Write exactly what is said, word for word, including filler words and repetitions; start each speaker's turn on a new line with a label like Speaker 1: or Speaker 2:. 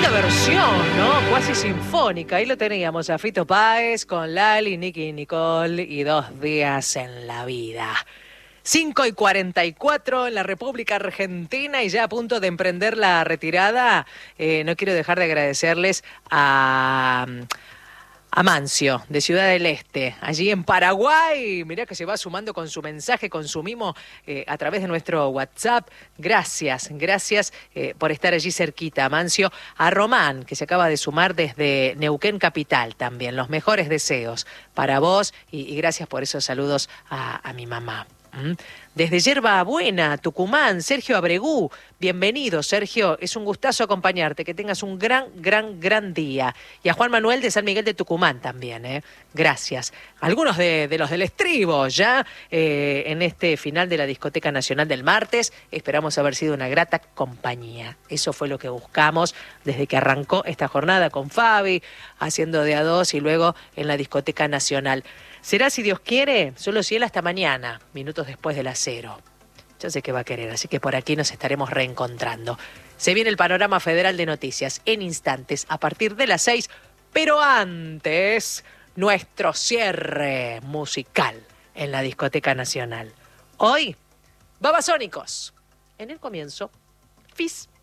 Speaker 1: Una versión, ¿no? Cuasi sinfónica. Ahí lo teníamos a Fito Páez con Lali, Nicky Nicole y Dos Días en la Vida. cinco y cuarenta y cuatro en la República Argentina y ya a punto de emprender la retirada. Eh, no quiero dejar de agradecerles a... a Mancio, de Ciudad del Este, allí en Paraguay. Mirá que se va sumando con su mensaje, con su mimo eh, a través de nuestro WhatsApp. Gracias, gracias eh, por estar allí cerquita, Mancio. A Román, que se acaba de sumar desde Neuquén Capital también. Los mejores deseos para vos y, y gracias por esos saludos a, a mi mamá. ¿Mm? Desde Yerba Buena, Tucumán, Sergio Abregú. Bienvenido, Sergio. Es un gustazo acompañarte. Que tengas un gran, gran, gran día. Y a Juan Manuel de San Miguel de Tucumán también, ¿eh? Gracias. Algunos de, de los del estribo ya eh, en este final de la Discoteca Nacional del martes. Esperamos haber sido una grata compañía. Eso fue lo que buscamos desde que arrancó esta jornada con Fabi, haciendo de a dos y luego en la Discoteca Nacional. Será, si Dios quiere, solo si él hasta mañana, minutos después de las cero. Yo sé que va a querer, así que por aquí nos estaremos reencontrando. Se viene el panorama federal de noticias en instantes a partir de las seis, pero antes, nuestro cierre musical en la Discoteca Nacional. Hoy, Babasónicos. En el comienzo, Fizz.